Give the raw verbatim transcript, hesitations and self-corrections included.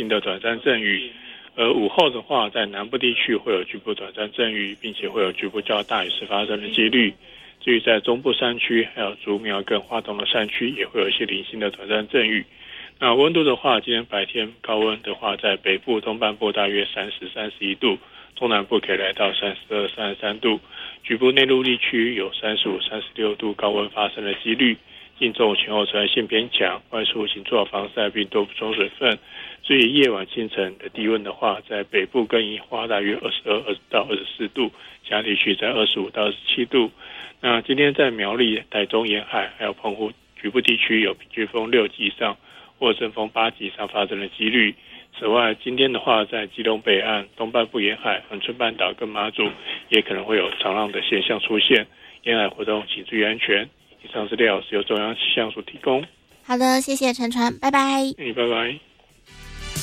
星的短暂阵雨。而午后的话，在南部地区会有局部短暂阵雨，并且会有局部较大雨势发生的几率。至于在中部山区，还有竹苗跟花东的山区，也会有一些零星的短暂阵雨。那温度的话，今天白天高温的话，在北部东半部大约三十、三十一度，中南部可以来到三十二、三十三度，局部内陆地区有三十五、三十六度高温发生的几率。近中午前后紫外线偏强，外出请做好防晒并多补充水分。至于夜晚清晨的低温的话，在北部跟宜花大约二十二到二十四度，其他地区在二十五到二十七度。那今天在苗栗、台中沿海还有澎湖局部地区有平均风六级以上或阵风八级以上发生的几率。此外，今天的话，在基隆北岸、东半部沿海、恒春半岛跟马祖也可能会有长浪的现象出现，沿海活动请注意安全。以上资料是由中央气象署提供。 好的，谢谢陈传，拜拜。 嗯，拜拜。